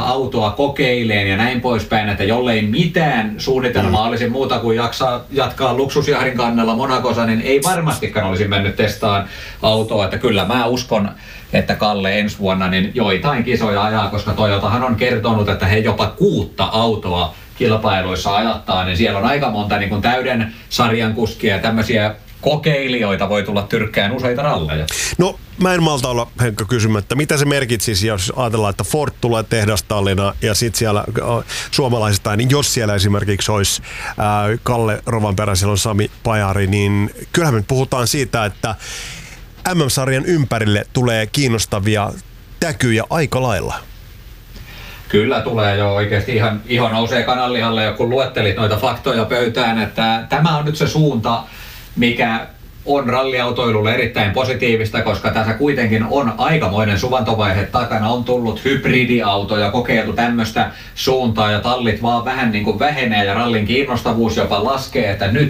autoa kokeileen ja näin poispäin, että jollei mitään suunnitelmaa olisi muuta kuin jaksaa jatkaa luksusjahdin kannalla Monacossa, niin ei varmastikaan olisi mennyt testaan autoa, että kyllä mä uskon, että Kalle ensi vuonna niin joitain kisoja ajaa, koska Toyotahan on kertonut, että he jopa 6 autoa kilpailuissa ajattaa, niin siellä on aika monta niin kuin täyden sarjan kuskia ja tämmöisiä kokeilijoita voi tulla tyrkkään useita ralleja. No, mä en malta olla, Henkka, kysymättä, mitä se merkitsisi, jos ajatellaan, että Ford tulee tehdastallina ja sitten siellä suomalaisista, niin jos siellä esimerkiksi olisi Kalle Rovanperä, siellä on Sami Pajari, niin kyllähän me puhutaan siitä, että MM-sarjan ympärille tulee kiinnostavia täkyjä aika lailla. Kyllä tulee jo oikeasti ihan iho nousee kananlihalle, kun luettelit noita faktoja pöytään, että tämä on nyt se suunta, mikä on ralliautoilulle erittäin positiivista, koska tässä kuitenkin on aikamoinen suvantovaihe takana. On tullut hybridiautoja, kokeiltu tämmöistä suuntaa ja tallit vaan vähän niin kuin vähenee ja rallin kiinnostavuus jopa laskee, että nyt